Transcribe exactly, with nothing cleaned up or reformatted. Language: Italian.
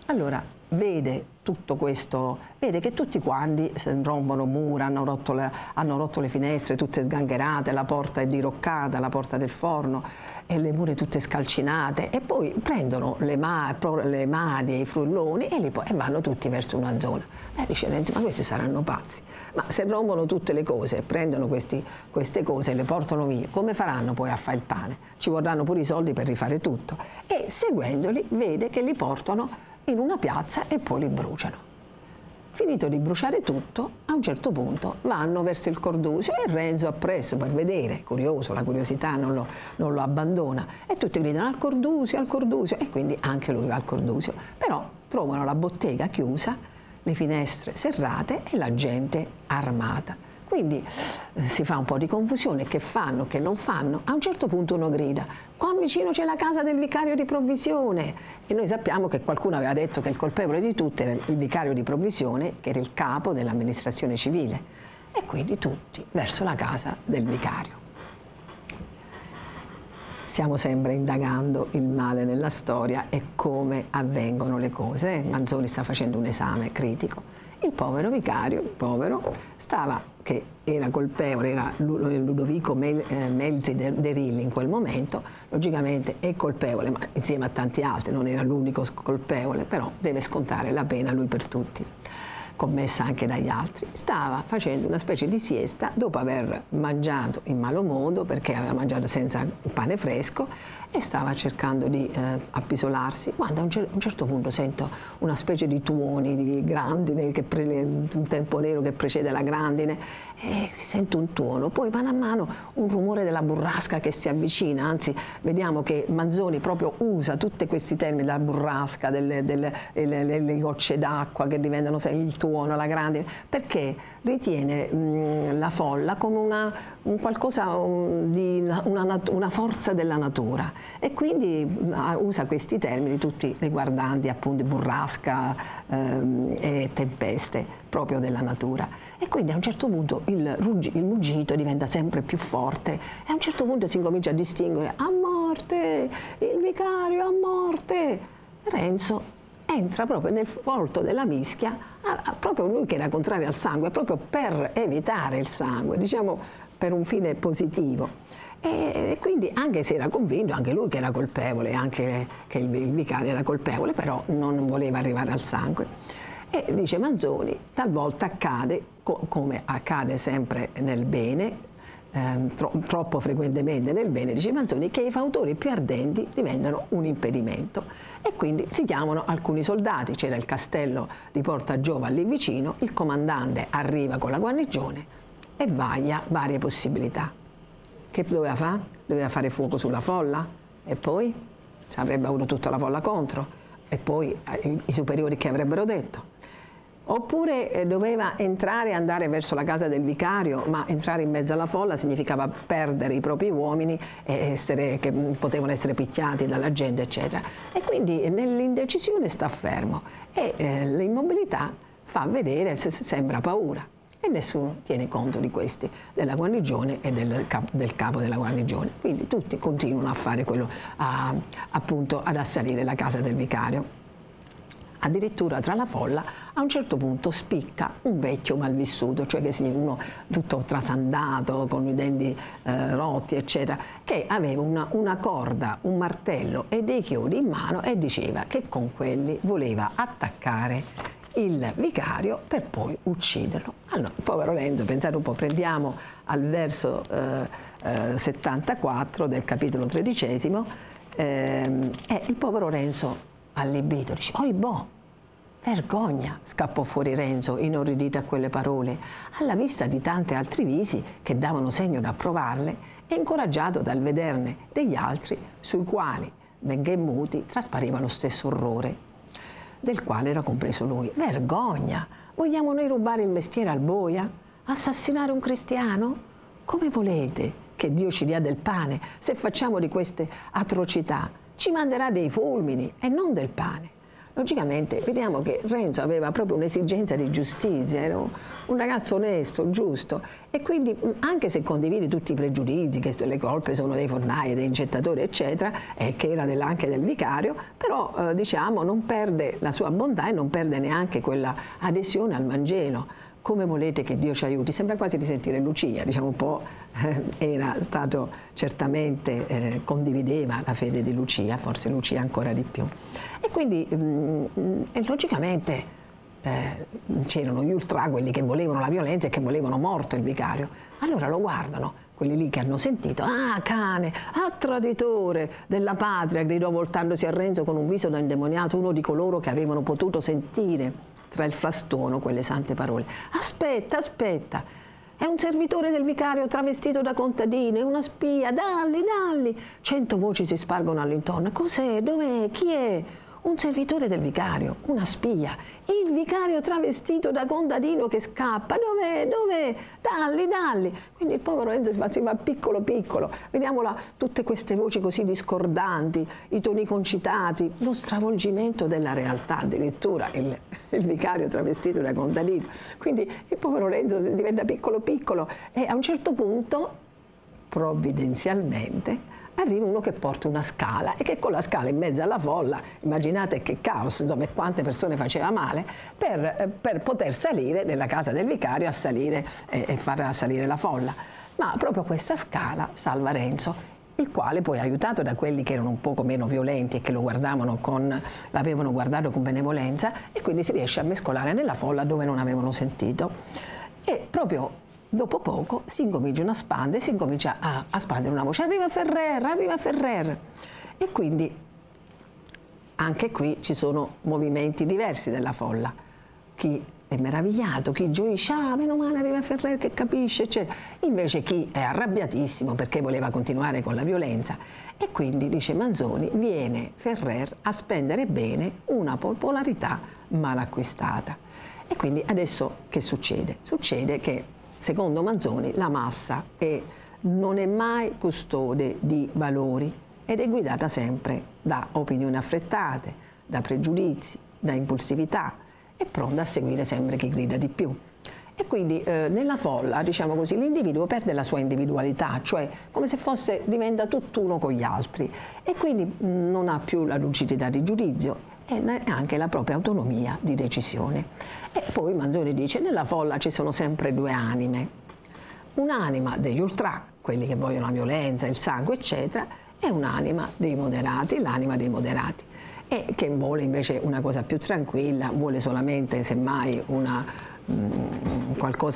Allora, vede tutto questo, vede che tutti quanti rompono mura, hanno rotto, le, hanno rotto le finestre tutte sgangherate, la porta è diroccata, la porta del forno, e le mura tutte scalcinate, e poi prendono le, ma, le mani e i frulloni e, li, e vanno tutti verso una zona. E dice Renzi, ma questi saranno pazzi, ma se rompono tutte le cose, prendono questi, queste cose e le portano via, come faranno poi a fare il pane? Ci vorranno pure i soldi per rifare tutto. E seguendoli vede che li portano in una piazza e poi li bruciano. Finito di bruciare tutto, a un certo punto vanno verso il Cordusio e Renzo appresso per vedere, curioso, la curiosità non lo, non lo abbandona, e tutti gridano al Cordusio, al Cordusio, e quindi anche lui va al Cordusio. Però trovano la bottega chiusa, le finestre serrate e la gente armata. Quindi eh, si fa un po' di confusione, che fanno, che non fanno. A un certo punto uno grida, qua vicino c'è la casa del vicario di provvisione, e noi sappiamo che qualcuno aveva detto che il colpevole di tutto era il vicario di provvisione, che era il capo dell'amministrazione civile, e quindi tutti verso la casa del vicario. Stiamo sempre indagando il male nella storia e come avvengono le cose. Manzoni sta facendo un esame critico. Il povero vicario, il povero, stava, che era colpevole, era Ludovico Mel, eh, Melzi de Rilli in quel momento, logicamente è colpevole, ma insieme a tanti altri, non era l'unico colpevole, però deve scontare la pena lui per tutti, commessa anche dagli altri. Stava facendo una specie di siesta dopo aver mangiato in malo modo, perché aveva mangiato senza pane fresco, e stava cercando di eh, appisolarsi, quando a un, cer un certo punto sento una specie di tuoni di grandine, che un tempo nero che precede la grandine, e si sente un tuono, poi mano a mano un rumore della burrasca che si avvicina, anzi vediamo che Manzoni proprio usa tutti questi termini, la burrasca, delle, delle, le, le, le gocce d'acqua che diventano il tuono, la grandine, perché ritiene mh, la folla come una, un qualcosa um, di una, una forza della natura, e quindi uh, usa questi termini tutti riguardanti appunto burrasca um, e tempeste proprio della natura. E quindi a un certo punto il, il muggito diventa sempre più forte, e a un certo punto si incomincia a distinguere: a morte, il vicario, a morte. Renzo entra proprio nel folto della mischia, a, a, proprio lui che era contrario al sangue, proprio per evitare il sangue, diciamo per un fine positivo. E, e quindi, anche se era convinto, anche lui che era colpevole, anche che il, il vicario era colpevole, però non voleva arrivare al sangue. E dice Manzoni, talvolta accade, co come accade sempre nel bene, ehm, tro troppo frequentemente nel bene, dice Manzoni, che i fautori più ardenti diventano un impedimento, e quindi si chiamano alcuni soldati. C'era il castello di Porta Giova lì vicino, il comandante arriva con la guarnigione e vaglia varie possibilità. Che doveva fare? Doveva fare fuoco sulla folla, e poi ci avrebbe avuto tutta la folla contro, e poi i, i superiori che avrebbero detto. Oppure eh, doveva entrare e andare verso la casa del vicario, ma entrare in mezzo alla folla significava perdere i propri uomini e essere, che potevano essere picchiati dalla gente, eccetera. E quindi nell'indecisione sta fermo, e eh, l'immobilità fa vedere, se, se sembra paura. E nessuno tiene conto di questi, della guarnigione e del, cap del capo della guarnigione. Quindi tutti continuano a fare quello, a, appunto ad assalire la casa del vicario. Addirittura tra la folla a un certo punto spicca un vecchio malvissuto, cioè che uno tutto trasandato, con i denti eh, rotti, eccetera, che aveva una, una corda, un martello e dei chiodi in mano, e diceva che con quelli voleva attaccare il vicario per poi ucciderlo. Allora, il povero Renzo, pensate un po', prendiamo al verso eh, eh, settantaquattro del capitolo tredicesimo, ehm, e il povero Renzo, allibito, dice: «Oi boh, vergogna!» scappò fuori Renzo, inorridito a quelle parole, alla vista di tanti altri visi che davano segno d'approvarle, e incoraggiato dal vederne degli altri, sui quali, benché muti, traspariva lo stesso orrore del quale era compreso lui. «Vergogna! Vogliamo noi rubare il mestiere al boia? Assassinare un cristiano? Come volete che Dio ci dia del pane se facciamo di queste atrocità? Ci manderà dei fulmini e non del pane. logicamente vediamo che Renzo aveva proprio un'esigenza di giustizia, era un ragazzo onesto, giusto, e quindi anche se condivide tutti i pregiudizi, che le colpe sono dei fornai, dei incettatori eccetera, e che era del, anche del vicario, però eh, diciamo non perde la sua bontà e non perde neanche quella adesione al Vangelo. Come volete che Dio ci aiuti? Sembra quasi di sentire Lucia, diciamo un po' eh, era stato certamente, eh, condivideva la fede di Lucia, forse Lucia ancora di più. E quindi mh, e logicamente eh, c'erano gli ultra, quelli che volevano la violenza e che volevano morto il vicario. Allora lo guardano, quelli lì che hanno sentito, ah cane, ah traditore della patria, gridò voltandosi a Renzo con un viso da indemoniato, uno di coloro che avevano potuto sentire tra il frastuono quelle sante parole. Aspetta, aspetta, è un servitore del vicario travestito da contadino, è una spia, dalli, dalli. Cento voci si spargono all'intorno. Cos'è? Dov'è? Chi è? Un servitore del vicario, una spia, il vicario travestito da contadino che scappa, dov'è? Dov'è? Dalli, dalli. Quindi il povero Renzo si va piccolo piccolo, vediamo là, tutte queste voci così discordanti, i toni concitati, lo stravolgimento della realtà, addirittura il, il vicario travestito da contadino. Quindi il povero Renzo diventa piccolo piccolo e a un certo punto, provvidenzialmente, arriva uno che porta una scala e che con la scala in mezzo alla folla, immaginate che caos, insomma, e quante persone faceva male, per, per poter salire nella casa del vicario a salire e, e far salire la folla. Ma proprio questa scala salva Renzo, il quale poi, aiutato da quelli che erano un poco meno violenti e che lo guardavano con, l'avevano guardato con benevolenza, e quindi si riesce a mescolare nella folla dove non avevano sentito. E proprio dopo poco si incominciano a spandere, si incomincia a, a spandere una voce, arriva Ferrer, arriva Ferrer. E quindi anche qui ci sono movimenti diversi della folla. Chi è meravigliato, chi gioisce, ah, meno male arriva Ferrer che capisce, eccetera. Invece chi è arrabbiatissimo perché voleva continuare con la violenza. E quindi, dice Manzoni, viene Ferrer a spendere bene una popolarità mal acquistata. E quindi adesso che succede? Succede che, secondo Manzoni, la massa è, non è mai custode di valori ed è guidata sempre da opinioni affrettate, da pregiudizi, da impulsività, è pronta a seguire sempre chi grida di più. E quindi eh, nella folla, diciamo così, l'individuo perde la sua individualità, cioè come se fosse, diventa tutt'uno con gli altri, e quindi mh, non ha più la lucidità di giudizio e anche la propria autonomia di decisione. E poi Manzoni dice: nella folla ci sono sempre due anime, un'anima degli ultra, quelli che vogliono la violenza, il sangue eccetera, e un'anima dei moderati, l'anima dei moderati, e che vuole invece una cosa più tranquilla, vuole solamente semmai una, mh, qualcosa